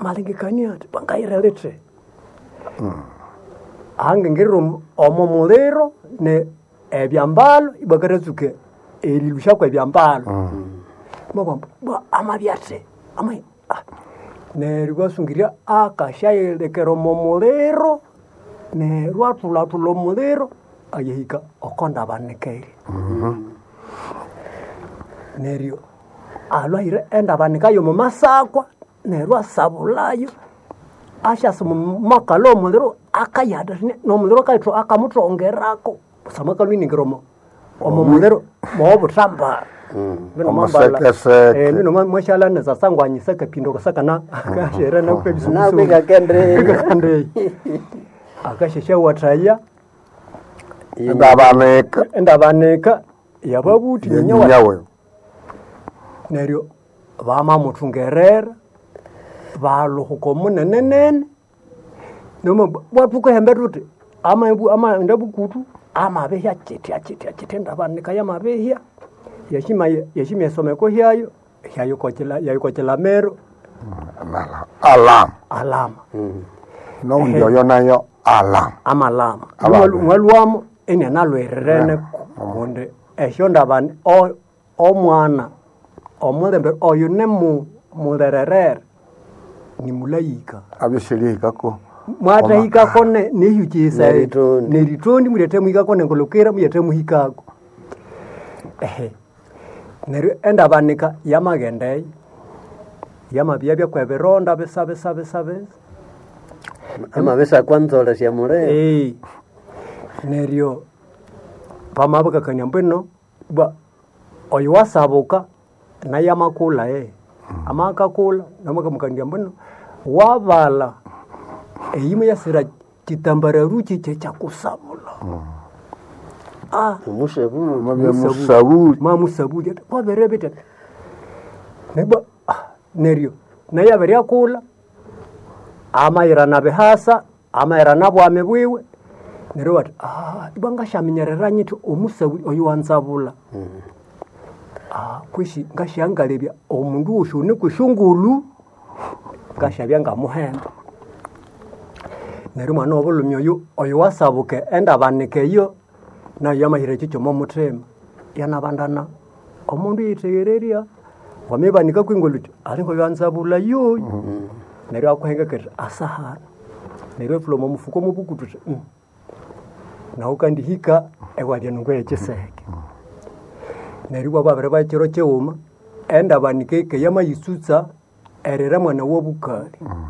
malengekania bangairelete angengero omomulero ne ebyambalo ibakarezuke elilusha kwa ebyambalo ba amabyate amai ne rwasungiria akashayelekero momulero ne rwatulatulo mulero ayehika okonda banekere nerio alwaire enda banekayo mu masakwa ne rwasabulayo ashasa mu makalo mulero akayada no mulero kaitro akamutongerako samaka lwiningiro omulero mo butamba bino mambala bino mashala na zasangwanyi saka pindo kasaka na akashera na kupebisu na bega kendre akashesha wataya ndabaneka yababuti nyawe neryo bama mutungerera baluhuko munenene noma bwatuko hembetuti ama ndabukutu ama behya chiti ndabaneka yamabehya yashima someko hyayo kochela mero alama no ndio nayo amalama ngwaluamo ene nalwererene konde esho ndabane omwana omulembe oyo nemu mulererere ni mulayika abishirika ko mwata hikako ne niyukisa neritondi mulete muhikako nengolokera muyete muhikako neryo endabanika yamagendei yamabya byakwebirondha bisabe amabesa kwanzola sya mure neryo pamabakakania mbwino ba oyo wasabuka naye amakula amakakula namakamukania mbwino wabala eyimwe yasira kitambararu kiche kyakusabula musabu kwaberebete neba neryo naye aberyakula amayira nabehasa amayira nabwame bwiwe neryo bati ibanga shaminyerera nyito omusabu oyo wanzabula kwishi ngashangalebya omundu ushune kushungulu ngashabya ngamuhemba neryo mwana obulumyo oyo wasabuke endabanikeyo nayo yamahira chicho momuthema yanabandana omundu yitegereria wamebanika kwingoluti alingo yanzabula yoyo neryo akuhenga kati asahana neryo fulomo mufuko mubukutu na ukandihika ewadya nungwe chiseke neryo babere bachiro cheuma endabanike yamayisutsa erera mwana wobukali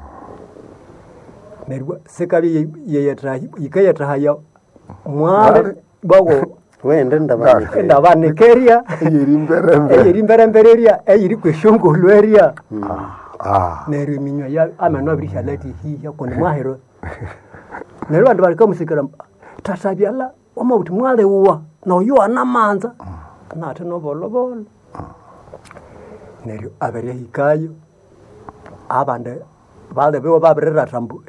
neryo sekabi yeyetahaya mwale bago wende ndabanikeria eyiri mberembereria eyiri kweshongolweria neryo minywa ya amano abirihalati hiya kone mwahero neryo bandu balika musikira tatabyala omabuti mwale uwa no yo anamanza nate no bolobolo neryo aberya hikayo abande bale bewa baberera tambu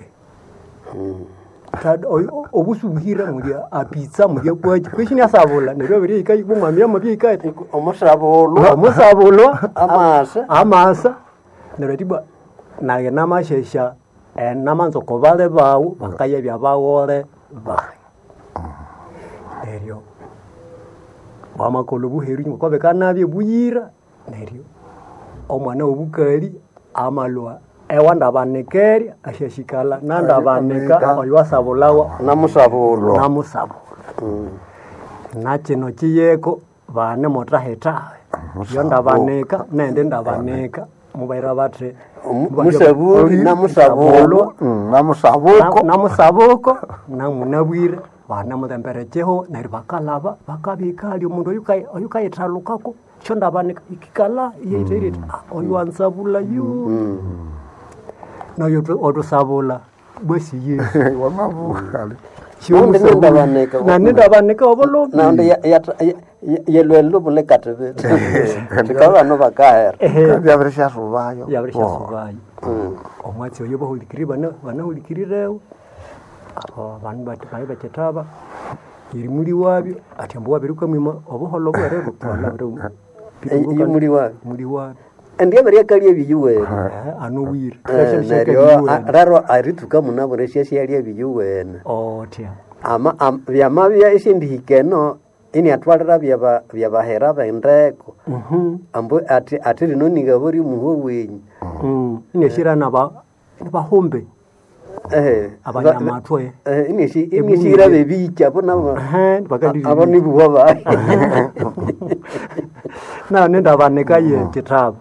obusubuhira mulya apitsa mulya kwachi kwishini asabula neryo biri hikayo bumwamya mabye hikayo omusabulwa amasa neryo tiba naye namashesha namanzo kobale bawo bakaye byabawole ba neryo bamakolo buheri ngobe kanabye buyira neryo omwana obukali amalwa ewanda banekeri ashashikala nanda baneka oyo wasabulawa namusabulwa nachino chiyeko bane motaheta yonda baneka nende ndabaneka mubaira batre musabuli namusabuko namunabwire bana mutemberecheho nari bakalaba bakabikali umundu oyukayithalukako chonda baneka ikikala yeiterete oyo ansabula nayo otusabula bwesiye wamabukali nanda baneka obolo nanda yelwelo bulekatebe tikaba no bakahera yaberesha subayo omwatsi oyo bahulikiri banahulikirirewo abantu bachetaba iri muri wabyo ati ambo wabiruka mwima obuholo bwerero twala muri wabyo ndiye bari akalie biyuwe anowire neryo raro arituka munabure sheshialie biyuwe tia ama byamabya ishindihikeno ini atwalira byabahera bendeko ambo ati rino nigabori muho wenyi ineshira bahombe abanyamatwe inishira bebicha bona abo nibuwa ba na nenda baneka ye kitabo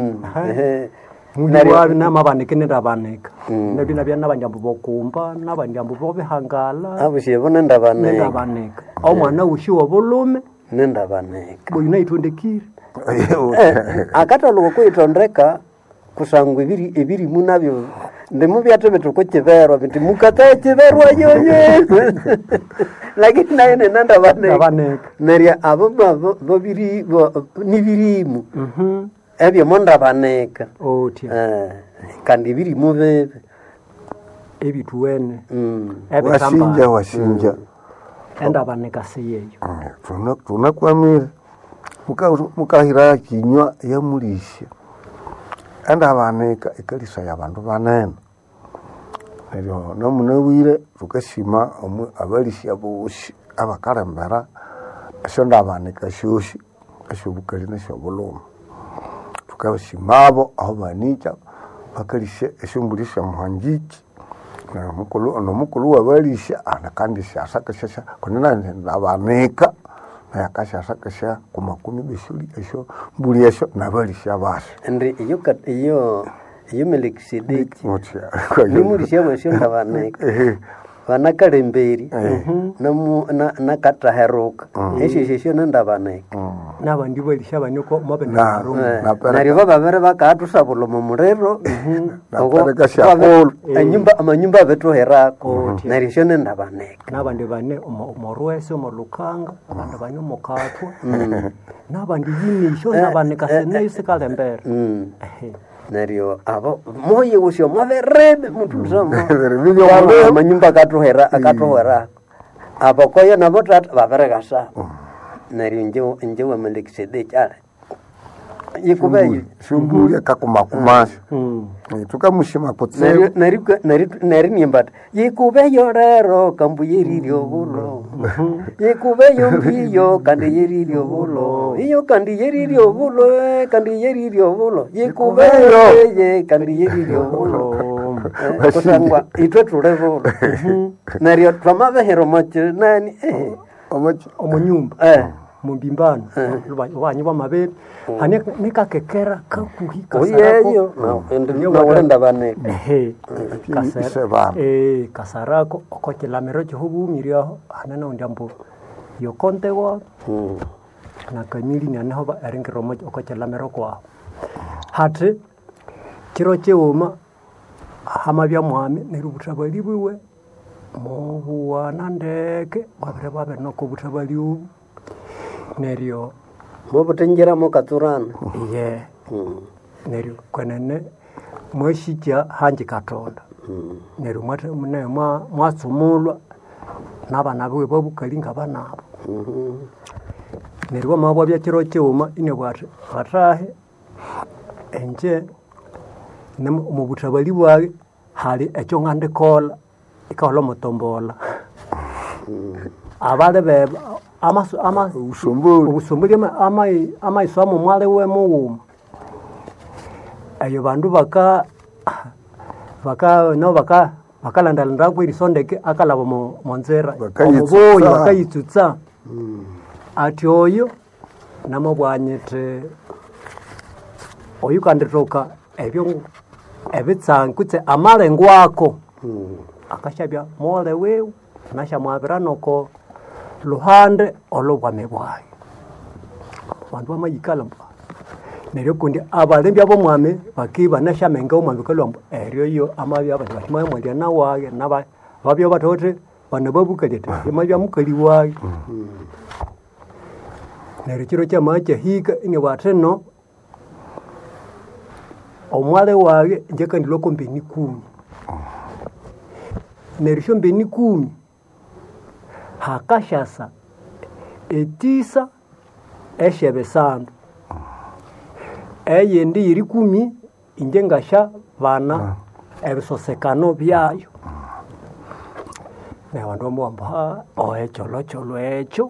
Nari namabanike ndabaneka nabina bya nabanyambo bokumba nabanyambo bobihangala abushiye ndabaneka aho mwana ushiwa bolume ndabaneka boyina itondekire akatalo kwitondeka kusangwa ibiri munabyo ndimo byatebetro ko kivero binti mukata kiverwa yonye lakini naye ndabaneka neria abo babiri nibirimu ebyo mondabaneka kandi biri mubebe ebituwene washinja endabaneka seyeyo tunakwamire mukahira kinywa yamulisha endabaneka ikalisa yabantu banene neryo nomunawire tukashima abalisha boshi abakarembera esyo ndabaneka shoshi ashobukali nashobuluma tukabashimabo aho banica bakalisha esyombulisa muhanjiki na mukulu wabalisha anakandisha asakashasha kunena ndabaneka yakashasakasha kumakumi bishuri esyo mbuli esyo nabalisha basho ndi iyo Melkisedeki nimulisha wesyo ndabaneka vanakalemberi nakataheruka esho nendabaneka nabandi balisha banyoko mabenaro nari babere bakatusabula mu murero amanyumba betoherako nari sho nendabaneka nabandi bane umorwese umolukanga abandi bane umokatwa nabandi yinisho ndabaneka senese kalembere neryo abo moye usyo maverebe muntu zama amanyumba akatohera abo koyo nabo tata baberegasa neryo nje wa Melkisedeki yikubeyo shumbulia kakumakumasha tukamushima kutse neri nimbata yikubeyo rero kambuyiririo bulo yikubeyo mbiyo kandi yiririo bulo iyo kandi yiririo bulo yikubeyo ye kandi yiririo bulo kusangwa itwe tule bulo neryo twamabehero macho nani omunyumba mumbimbano banyu bamabere hanika kekera kakuhika oyeyo no wenda bane kasarako okochelamero chihubumiryaho hanana undambo yokontewa na kamili naneho ba erengeromo okochelamero kwa hati kiro cheuma hamabya mwami nerubutabali bwiwe mubuwana ndeke wabere babe nokubutabali ubu neryo mobutenjera mokaturana neryo kwenene mweshija hanji katonda neryo mwate mune mwatsumulwa nabana bwe babukalinga banabo neryo mabwa bya kiro cyuma ine bwate batahe enje mu butabali bwawe hali ekyo ngande kola ikalo motombola abale be usumbuli ama iswamu mwale we muwuma ayo bandu bakalandalanda kwirisondeke akalabo monzera omuboyi bakayitsutsa ati oyo namabwanyete oyu kanditoka ebyo ebitsankutse amalengo ako akashabya mole wewe nasha mwabiranoko luhande olobwame bwayo bantu bamayikala mba neryo kundi abalembi abo mwame bakiba nashamenga umwandu kalombo eryo yo amabya abantu bashimaya mwali na waye naba babyo batote banababukalete imabya mukali waye neryo kiro kya mache hika ine wateno omwale waye njeka ndilo kombeni 10 neryo mbeni 10 hakashasa etisa eshebe sandu eyindi yiri 10 inje ngasha bana ebisosekano byayo nebantu bamwamba cholo echo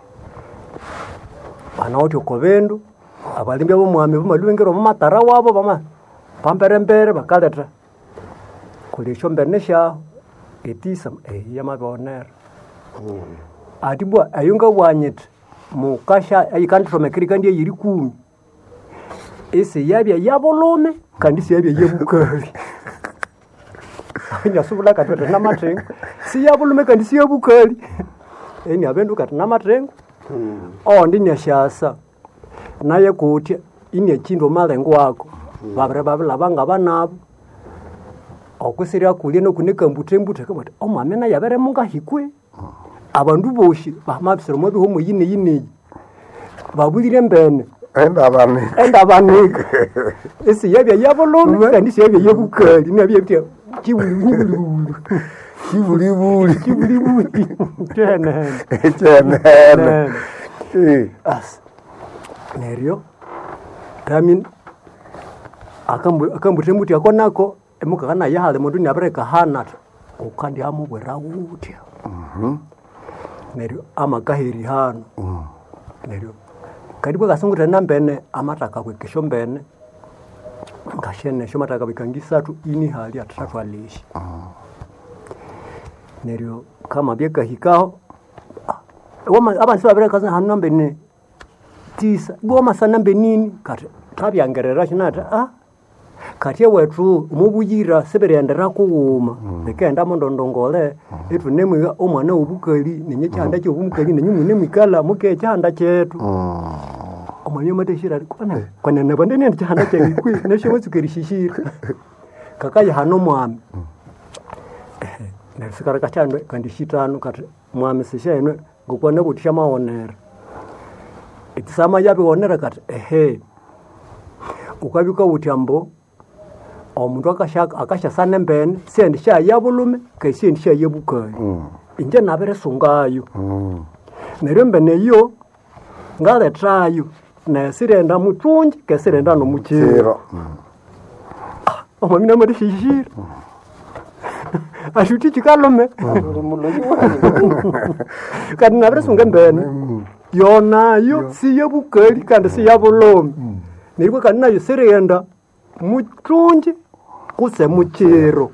bana otyo kobendo abalimbi bomwami bomalwengero mumatara wabo bama pamperembere bakaleta kulisho mbenesha etisa yamabonera atibwa ayunga wanyet mukasha ayikandisomekiri kandi yiri 10 ese yabya yabolome kandi siyabya yebukali nyasubula katwete namathengo siyabolume kandi siyabukali eni abendu kati namathengo ndinyashasa naye kuti inyechindo malengo wako babere babila banabo okusirya kulye nokunika mbutembute kamati omwamena yabere munga hikwe abandu boshi bamabisiro mwe bihomo yine babulire mbene enda banika esi yabya yabolome kandi siyabya yebukali nabya bya kibuli tene as neryo kamin akambutembuti akonako emukakana yahale mundu nyabereka hanat ukandi amubwera utya neryo amakahiri hano neryo kadibu kasunguta nambene amataka kwekesho mbene ngashene sho mataka bikangisatu ini hali atatu alishi neryo kama byeka hikao abansi babere kaza hanu nambene tisa goma sana mbenini kati tabyangerera chinata kati wetu umubuyira seberendera kuwuma bekenda mondondongole etu nemwe omwana obukali nenye cyanda cyo obukali nenye mwine mwikala muke cyanda cyetu omanye mateshira kwana nabande ne cyanda cyo kwi nesho mutsukerishishira kakaya hano mwami nesikara kachando kandi shitano kati mwami sishene ngokwana butisha maonera itisama yabe onera kati ukabika utyambo omuntu akasha sana mbene sendi sha yabulume kesendi sha yebukali inje nabere sungayo neryo mbene yo ngale trayo na sirenda mutunji kesirenda no mukiro omamina mari shishira ashuti chikalome kandi nabere sunga mbene yonayo si yebukali kandi si yabulume neryo kandi nayo sirenda mutunji kuse mukiro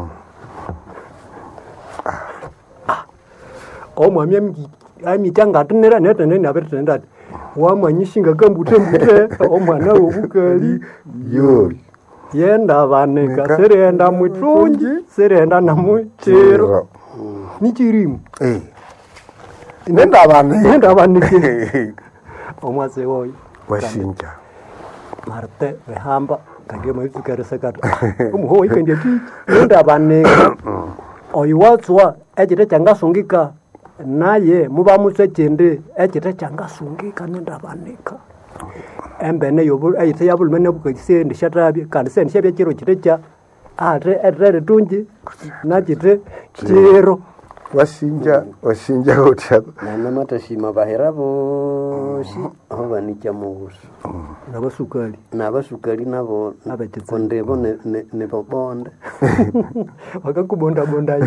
omwami amityangatinera netende naberetenda wamanyishinga kambutembute omwana wobukali yo yenda banika serenda mutunji serenda na mukiro nichirimu nenda banike omwase woyi washinja marte behamba kange mwifikere sekata umuho ikende ti nenda baneka oyiwatswa ejite changasungika naye muba mutsechende ejite changasungika nenda baneka embene yobu ejite yabulmene bukise ndishatabye kandi se ndishabye kiro kitecha atre tunji najite kiro washinja utya na matashima baherabo aho banikya mubuso nabasukali nabo kondebo ne babonda bakakubonda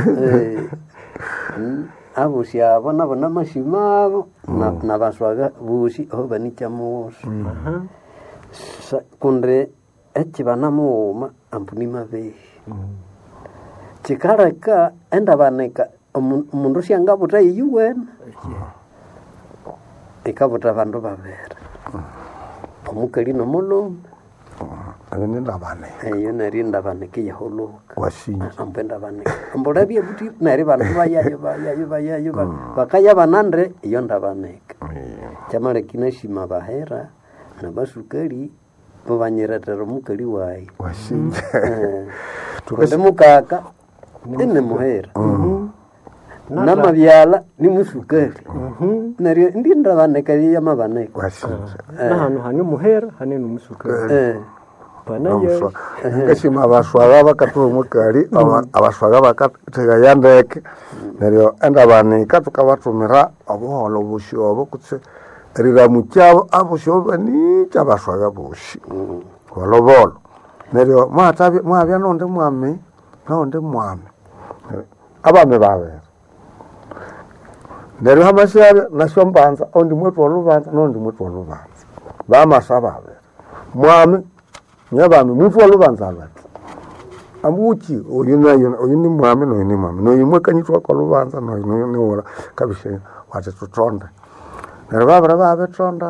abo siabo nabo namashimabo na baswaga bushi aho banikya mubuso kondre ekibana muuma ampuni mabe chikaraka enda baneka umundu syangabuta yiwena ikabuta bandu babere omukali nomulume nenda bane eyo nerinda bane kiyahuluka washinja ampenda bane ambolabye buti nari bandu bayayo bakaya banandre iyo ndabaneka chamale kinashima bahera na basukali bobanyerera omukali wayi washinja tukase mukaka ene muhera namabyala ni musukali nari ndinda baneka yamabaneka washinja nahano hani muhera hani numusukali panayo kashima abashwaga bakatuba mukali abashwaga bakatega yandeke neryo enda banika tukabatumira obuholo bushobo kutse riramukyabo abosyoba nicha baswaga boshi walobolo neryo mwabya nonde mwami abame babere neryo hamasyabe nasyombanza ondi mwetu olubanza nondi mwetu olubanza bamasa babere mwami nyabami mwetu olubanza bati amuchi oyini mwami noyini mwami noyimwe kanyitwa kwa lubanza noyini wora kabishe wate tutonde neryo babere babetonda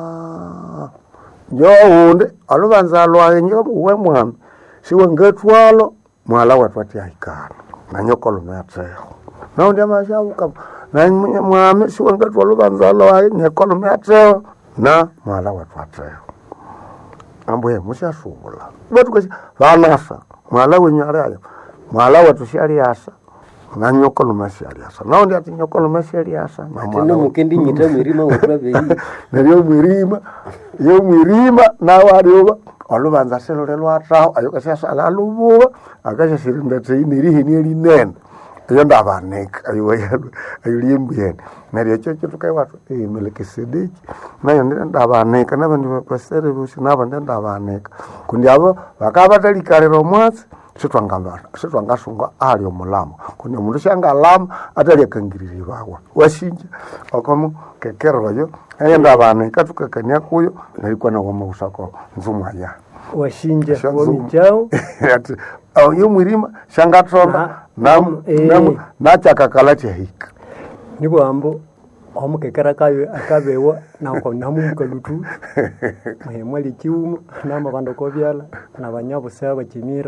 njounde alubanza lwaye nyobo we mwami siwe ngetwalo mwala watu atiaikana na nyokolo meateho naundi amashabuka na mwami siwe ngetwalo alubanza lwaye nyokolo meateho na mwala watu ateho ambuye musyasubula batu kasi vanasa mwala wenyu aliayo mwala watu syaliasa na nyokolo mesyaliasa naundi ati nyokolo mesyaliasa na tena mukendi nyita mwirima watrabe neryo mwirima nawe alioba olubanza selole lwataho ayokasasala lububa akashasirindate inirihini elinene eyo ndabanika ayuliembuyene neryo ekyo kitukai watu Melikisedeki nayo ndabanika nabandi bapasere bosi nabandi ndabanika kundi abo bakabatalikaleera omwatsi sitwangasunga ali omulamo kundi omundu syangalama atali akangiriri bawa wasinja okomo kekeroyo ndabanika tukakania kuyo nalikwana wamausako nzumwaya washinja womichao ati yo mwirima shangatonda nachakakala chahika nibwambo omukekera kayo akabewa nako namumukalutu mwali kiumu nama bandoko byala nabanyabo saba kimira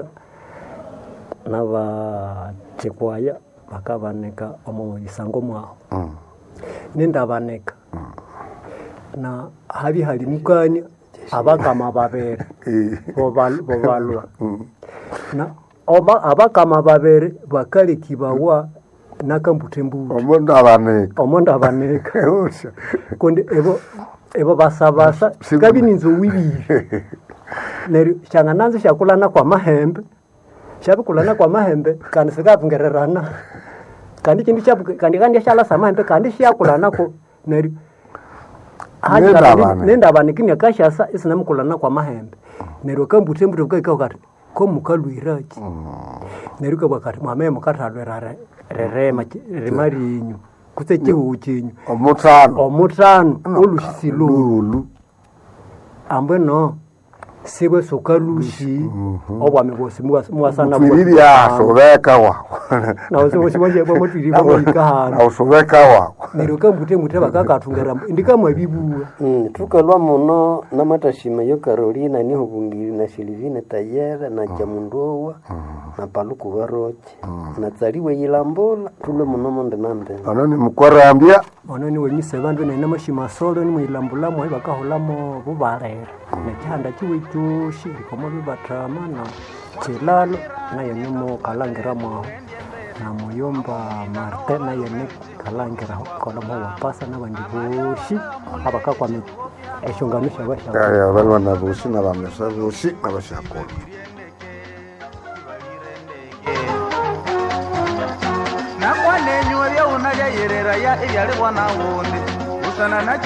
naba chekwaya bakabaneka omo isango mwaho nindabaneka na habi halimukanya abakama babere bobalwa na abakama babere bakale kibawa nakambutembu omonda abaneka konde ebo basabasa kabininzo wibiri neryo changananze shakulana kwa mahembe shabikulana kwa mahembe kandi sikavungererana kandi kindu chabu kandi shala samahembe kandi shakulana ko neryo nenda abanikini akashasa isinamukulana kwa mahembe neryo kambutembu tukayika kati ko mukalwirachi neryo kabakati mwame mukatalwerara rerema rimarinyu kutse chihuchinyu omutano olushisilu ambwe no siwe sokalushi obwame bosi muwasana kwiriri asobeka wa na usibosi bonje bomutiri bomikana na usobeka wa neryo kambutembu bakakatungera ndikamwe bibua tukalwa muno namatashima yo Carolina ni hubungiri na Silvina Tayera na Chamundowa na Paluku Baroche na Tsaliwe Yilambola tulwe muno monde nande anoni mukwarambia anoni wenyise bandu na mashima solo ni mwilambula mwe bakaholamo bubarera na cyanda chiwichushi komo bibatrama na chilalo na yenimo kalangira mwa na muyomba Marte na yene kalangira kolamo wapasa na bandi boshi abakakwa eshunganisha basha ya balwa na boshi na bamesa boshi na bashakolo na kwane nyori una ya yerera ya yali wana wundi usana na